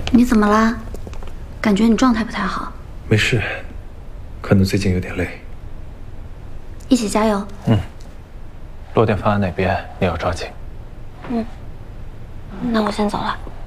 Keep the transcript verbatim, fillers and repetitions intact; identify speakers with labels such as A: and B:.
A: 你怎么啦？感觉你状态不太好。
B: 没事，可能最近有点累。
A: 一起加油。
C: 嗯。落点方案那边你要抓紧。
A: 嗯。那我先走了。